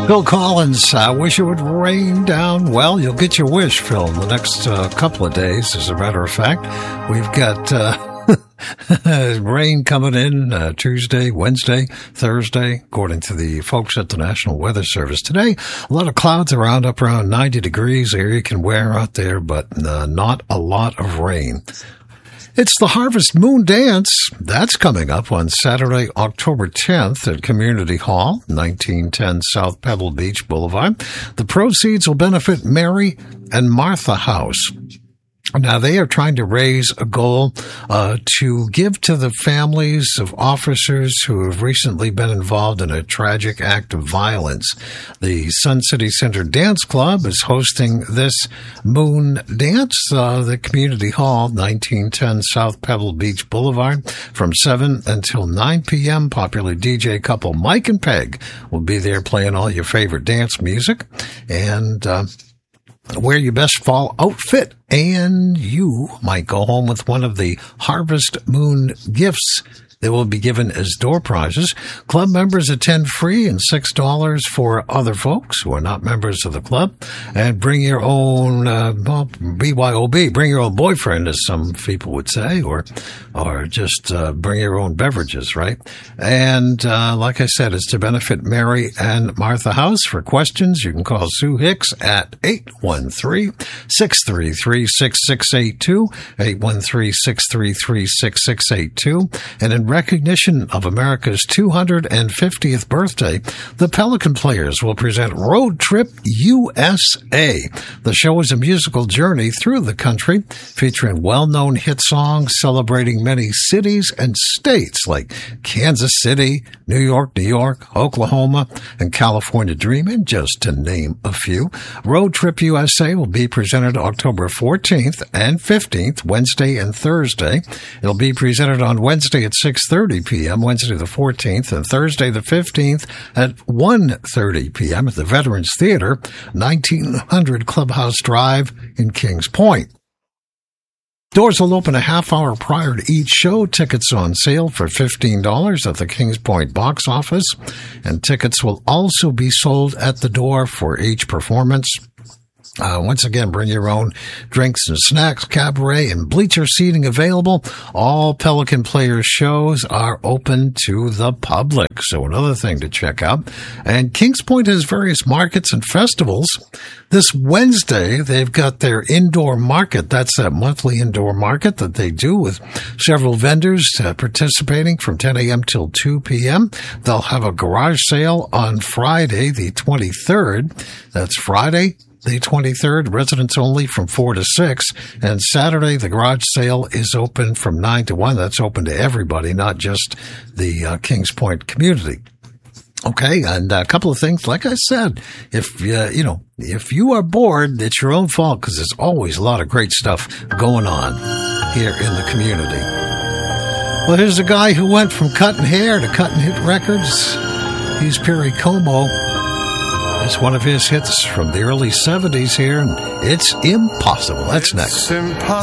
Phil Collins, I wish it would rain down. Well, you'll get your wish, Phil, in the next couple of days. As a matter of fact, we've got rain coming in Tuesday, Wednesday, Thursday, according to the folks at the National Weather Service. Today, a lot of clouds around, up around 90 degrees. Air you can wear out there, but not a lot of rain. It's the Harvest Moon Dance. That's coming up on Saturday, October 10th at Community Hall, 1910 South Pebble Beach Boulevard. The proceeds will benefit Mary and Martha House. Now, they are trying to raise a goal to give to the families of officers who have recently been involved in a tragic act of violence. The Sun City Center Dance Club is hosting this Moon Dance, the Community Hall, 1910 South Pebble Beach Boulevard, from 7 until 9 p.m. Popular DJ couple Mike and Peg will be there playing all your favorite dance music. And wear your best fall outfit, and you might go home with one of the Harvest Moon gifts that will be given as door prizes. Club members attend free and $6 for other folks who are not members of the club. And bring your own, BYOB, bring your own boyfriend, as some people would say, or just bring your own beverages, right? And like I said, it's to benefit Mary and Martha House. For questions, you can call Sue Hicks at 813-633-6682, 813-633-6682. And in recognition of America's 250th birthday, the Pelican Players will present Road Trip USA. The show is a musical journey through the country, featuring well-known hit songs celebrating many cities and states like Kansas City, New York, Oklahoma, and California Dreamin', just to name a few. Road Trip USA will be presented October 14th and 15th, Wednesday and Thursday. It'll be presented on Wednesday at 6:30 p.m., Wednesday the 14th, and Thursday the 15th at 1:30 p.m. at the Veterans Theater, 1900 Clubhouse Drive in Kings Point. Doors will open a half hour prior to each show. Tickets on sale for $15 at the Kings Point box office, and tickets will also be sold at the door for each performance. Once again, bring your own drinks and snacks, cabaret, and bleacher seating available. All Pelican Players shows are open to the public, so another thing to check out. And Kings Point has various markets and festivals. This Wednesday, they've got their indoor market. That's that monthly indoor market that they do with several vendors participating from 10 a.m. till 2 p.m. They'll have a garage sale on Friday, the 23rd. That's Friday the 23rd, residents only from 4 to 6. And Saturday, the garage sale is open from 9 to 1. That's open to everybody, not just the Kings Point community. Okay, and a couple of things. Like I said, if you are bored, it's your own fault, because there's always a lot of great stuff going on here in the community. Well, here's a guy who went from cutting hair to cutting hit records. He's Perry Como. It's one of his hits from the early 70s here, and It's Impossible. That's next. It's impossible.